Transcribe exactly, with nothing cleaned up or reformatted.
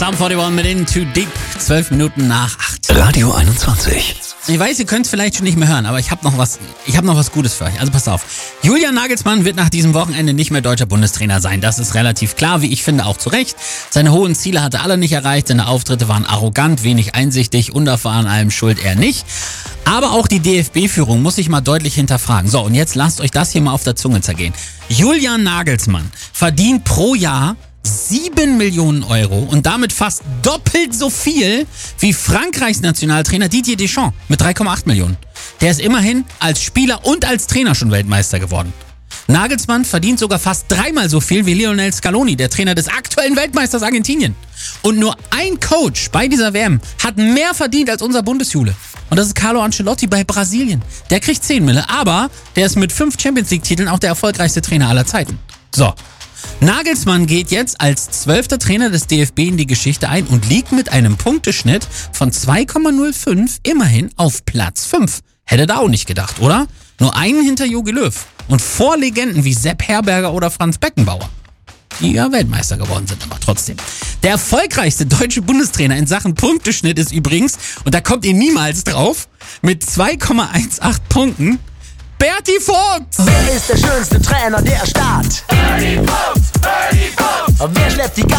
Sum einundvierzig mit In Too Deep, zwölf Minuten nach acht. Radio einundzwanzig. Ich weiß, ihr könnt es vielleicht schon nicht mehr hören, aber ich habe noch was, ich habe noch was Gutes für euch. Also passt auf. Julian Nagelsmann wird nach diesem Wochenende nicht mehr deutscher Bundestrainer sein. Das ist relativ klar, wie ich finde, auch zu Recht. Seine hohen Ziele hat er alle nicht erreicht. Seine Auftritte waren arrogant, wenig einsichtig, unerfahren, allem schuld er nicht. Aber auch die D F B-Führung muss sich mal deutlich hinterfragen. So, und jetzt lasst euch das hier mal auf der Zunge zergehen. Julian Nagelsmann verdient pro Jahr sieben Millionen Euro und damit fast doppelt so viel wie Frankreichs Nationaltrainer Didier Deschamps mit drei Komma acht Millionen. Der ist immerhin als Spieler und als Trainer schon Weltmeister geworden. Nagelsmann verdient sogar fast dreimal so viel wie Lionel Scaloni, der Trainer des aktuellen Weltmeisters Argentinien. Und nur ein Coach bei dieser W M hat mehr verdient als unser Bundesjule. Und das ist Carlo Ancelotti bei Brasilien. Der kriegt zehn Mille, aber der ist mit fünf Champions-League-Titeln auch der erfolgreichste Trainer aller Zeiten. So. Nagelsmann geht jetzt als zwölfter Trainer des D F B in die Geschichte ein und liegt mit einem Punkteschnitt von zwei Komma null fünf immerhin auf Platz fünf. Hätte da auch nicht gedacht, oder? Nur einen hinter Jogi Löw und vor Legenden wie Sepp Herberger oder Franz Beckenbauer, die ja Weltmeister geworden sind, aber trotzdem. Der erfolgreichste deutsche Bundestrainer in Sachen Punkteschnitt ist übrigens, und da kommt ihr niemals drauf, mit zwei Komma achtzehn Punkten Berti Vogts. Wer ist der schönste Trainer der Stadt? Berti Vogts, Berti Vogts. Wer schleppt die